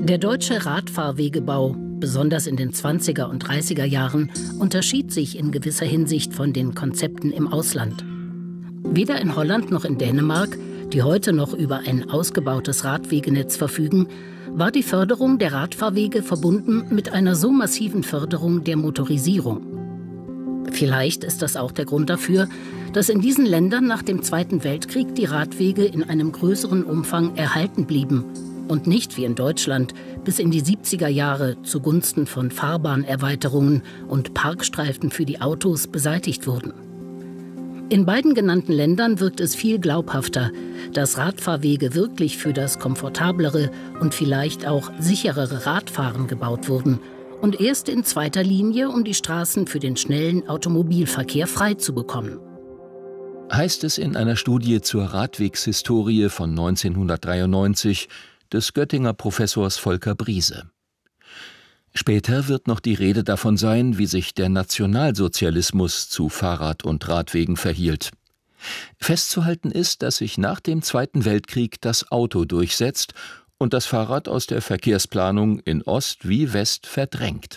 Der deutsche Radfahrwegebau, besonders in den 20er und 30er Jahren, unterschied sich in gewisser Hinsicht von den Konzepten im Ausland. Weder in Holland noch in Dänemark, die heute noch über ein ausgebautes Radwegenetz verfügen, war die Förderung der Radfahrwege verbunden mit einer so massiven Förderung der Motorisierung. Vielleicht ist das auch der Grund dafür, dass in diesen Ländern nach dem Zweiten Weltkrieg die Radwege in einem größeren Umfang erhalten blieben und nicht wie in Deutschland bis in die 70er Jahre zugunsten von Fahrbahnerweiterungen und Parkstreifen für die Autos beseitigt wurden. In beiden genannten Ländern wirkt es viel glaubhafter, dass Radfahrwege wirklich für das komfortablere und vielleicht auch sicherere Radfahren gebaut wurden und erst in zweiter Linie, um die Straßen für den schnellen Automobilverkehr frei zu bekommen. Heißt es in einer Studie zur Radwegshistorie von 1993 des Göttinger Professors Volker Briese. Später wird noch die Rede davon sein, wie sich der Nationalsozialismus zu Fahrrad- und Radwegen verhielt. Festzuhalten ist, dass sich nach dem Zweiten Weltkrieg das Auto durchsetzt und das Fahrrad aus der Verkehrsplanung in Ost wie West verdrängt.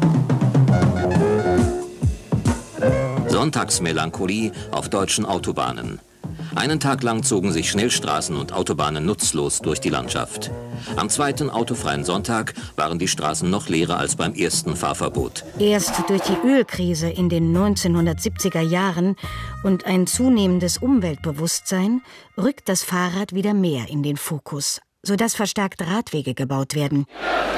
Sonntagsmelancholie auf deutschen Autobahnen. Einen Tag lang zogen sich Schnellstraßen und Autobahnen nutzlos durch die Landschaft. Am zweiten autofreien Sonntag waren die Straßen noch leerer als beim ersten Fahrverbot. Erst durch die Ölkrise in den 1970er Jahren und ein zunehmendes Umweltbewusstsein rückt das Fahrrad wieder mehr in den Fokus, sodass verstärkt Radwege gebaut werden.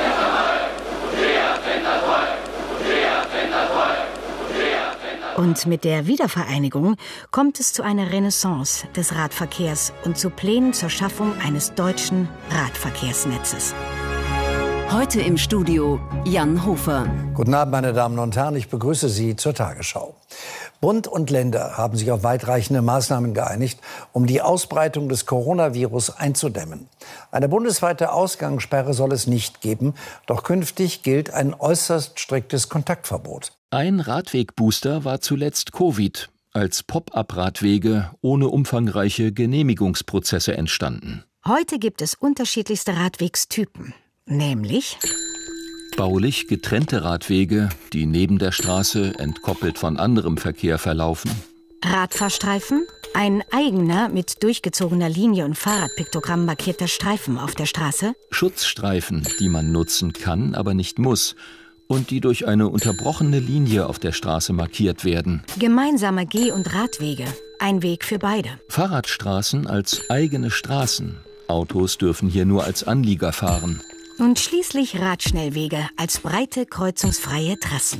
Und mit der Wiedervereinigung kommt es zu einer Renaissance des Radverkehrs und zu Plänen zur Schaffung eines deutschen Radverkehrsnetzes. Heute im Studio Jan Hofer. Guten Abend, meine Damen und Herren, ich begrüße Sie zur Tagesschau. Bund und Länder haben sich auf weitreichende Maßnahmen geeinigt, um die Ausbreitung des Coronavirus einzudämmen. Eine bundesweite Ausgangssperre soll es nicht geben, doch künftig gilt ein äußerst striktes Kontaktverbot. Ein Radwegbooster war zuletzt Covid, als Pop-up-Radwege ohne umfangreiche Genehmigungsprozesse entstanden. Heute gibt es unterschiedlichste Radwegstypen, nämlich baulich getrennte Radwege, die neben der Straße entkoppelt von anderem Verkehr verlaufen. Radfahrstreifen, ein eigener mit durchgezogener Linie und Fahrradpiktogramm markierter Streifen auf der Straße. Schutzstreifen, die man nutzen kann, aber nicht muss. Und die durch eine unterbrochene Linie auf der Straße markiert werden. Gemeinsame Geh- und Radwege, ein Weg für beide. Fahrradstraßen als eigene Straßen. Autos dürfen hier nur als Anlieger fahren. Und schließlich Radschnellwege als breite, kreuzungsfreie Trassen.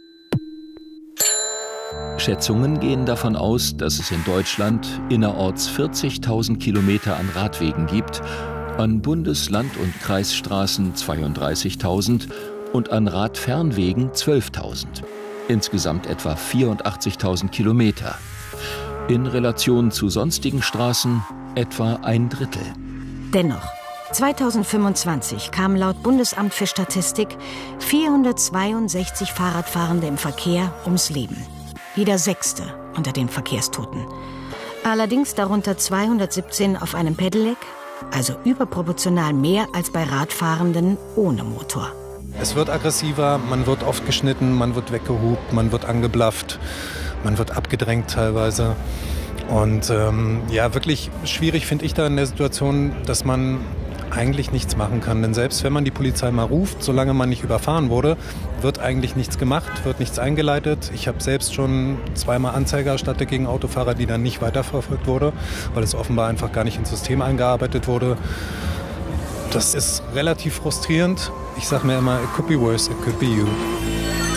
Schätzungen gehen davon aus, dass es in Deutschland innerorts 40.000 Kilometer an Radwegen gibt, an Bundes-, Land- und Kreisstraßen 32.000 und an Radfernwegen 12.000. Insgesamt etwa 84.000 Kilometer. In Relation zu sonstigen Straßen etwa ein Drittel. Dennoch, 2025 kamen laut Bundesamt für Statistik 462 Fahrradfahrende im Verkehr ums Leben. Jeder Sechste unter den Verkehrstoten. Allerdings darunter 217 auf einem Pedelec, also überproportional mehr als bei Radfahrenden ohne Motor. Es wird aggressiver, man wird oft geschnitten, man wird weggehupt, man wird angeblafft, man wird abgedrängt teilweise. Und wirklich schwierig finde ich da in der Situation, dass man eigentlich nichts machen kann. Denn selbst wenn man die Polizei mal ruft, solange man nicht überfahren wurde, wird eigentlich nichts gemacht, wird nichts eingeleitet. Ich habe selbst schon zweimal Anzeige erstattet gegen Autofahrer, die dann nicht weiterverfolgt wurde, weil es offenbar einfach gar nicht ins System eingearbeitet wurde. Das ist relativ frustrierend. Ich sage mir immer, it could be worse, it could be you.